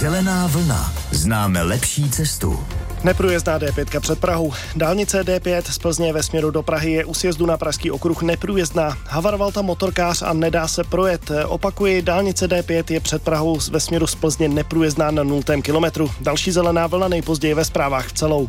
Zelená vlna. Známe lepší cestu. Neprůjezdná D5 před Prahou. Dálnice D5 z Plzně ve směru do Prahy je u sjezdu na Pražský okruh neprůjezdná. Havaroval tam motorkář a nedá se projet. Opakuji, dálnice D5 je před Prahou ve směru z Plzně neprůjezdná na 0. kilometru. Další zelená vlna nejpozději ve zprávách v celou.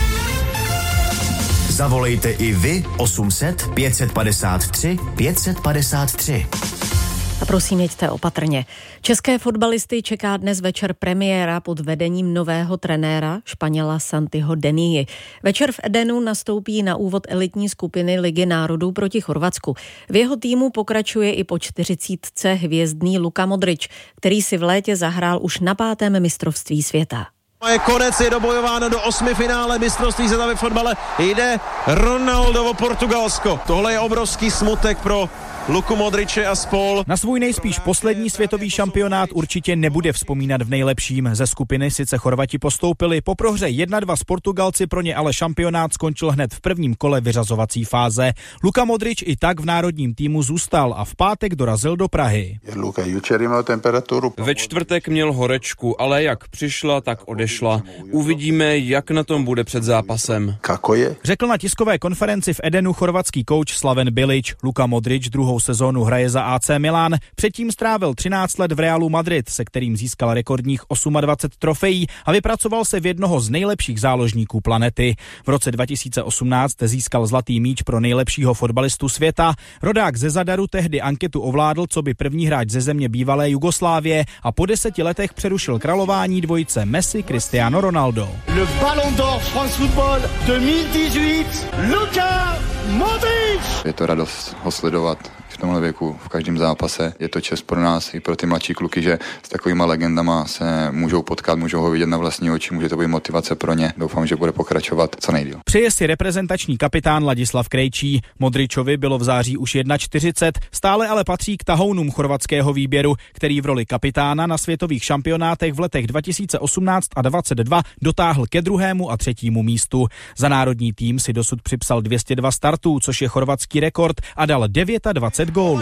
Zavolejte i vy 800 553 553. A prosím, jeďte opatrně. České fotbalisty čeká dnes večer premiéra pod vedením nového trenéra, Španěla Santiho Denii. Večer v Edenu nastoupí na úvod elitní skupiny Ligy národů proti Chorvatsku. V jeho týmu pokračuje i po 40 hvězdný Luka Modrič, který si v létě zahrál už na 5. mistrovství světa. Je konec, je dobojováno do 8. finále mistrovství světa ve fotbale. Jde Ronaldo o Portugalsko. Tohle je obrovský smutek pro Luku Modriče a spol. Na svůj nejspíš poslední světový šampionát určitě nebude vzpomínat v nejlepším. Ze skupiny sice Chorvati postoupili, po prohře 1-2 s Portugalci pro ně ale šampionát skončil hned v prvním kole vyřazovací fáze. Luka Modrič i tak v národním týmu zůstal a v pátek dorazil do Prahy. Ve čtvrtek měl horečku, ale jak přišla, tak odešla. Uvidíme, jak na tom bude před zápasem. Řekl na tiskové konferenci v Edenu chorvatský kouč Slaven Bilić. Luka Modrič druhou sezónu hraje za AC Milan, předtím strávil 13 let v Realu Madrid, se kterým získal rekordních 28 trofejí a vypracoval se v jednoho z nejlepších záložníků planety. V roce 2018 získal zlatý míč pro nejlepšího fotbalistu světa. Rodák ze Zadaru tehdy anketu ovládl, co by první hráč ze země bývalé Jugoslávie a po 10 letech přerušil králování dvojice Messi Cristiano Ronaldo. Le Ballon d'Or France Football 2018, Luka Modrič! Je to radost ho sledovat v tomhle věku, v každém zápase. Je to čest pro nás i pro ty mladší kluky, že s takovýma legendama se můžou potkat, můžou ho vidět na vlastní oči, může to být motivace pro ně. Doufám, že bude pokračovat co nejdýl. Přeje si reprezentační kapitán Ladislav Krejčí. Modričovi bylo v září už 41, stále ale patří k tahounům chorvatského výběru, který v roli kapitána na světových šampionátech v letech 2018 a 2022 dotáhl ke 2. a 3. místu. Za národní tým si dosud připsal 202 startů, což je chorvatský rekord, a dal 29 gólů.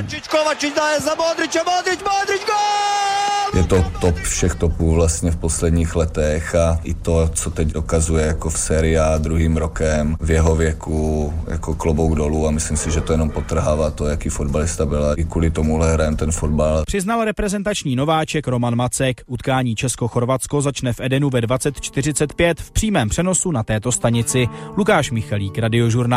Je to top všech topů vlastně v posledních letech a i to, co teď dokazuje jako v Serie A druhým rokem v jeho věku, jako klobouk dolů, a myslím si, že to jenom podtrhává to, jaký fotbalista byl, a i kvůli tomuhle hrajem ten fotbal. Přiznal reprezentační nováček Roman Macek. Utkání Česko-Chorvatsko začne v Edenu ve 20:45 v přímém přenosu na této stanici. Lukáš Michalík, Radiožurnál.